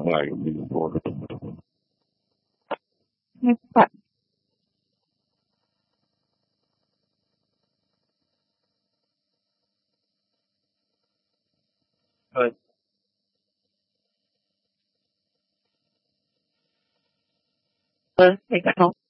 ngoài mình vô được. Bạn Rồi. thì bạn không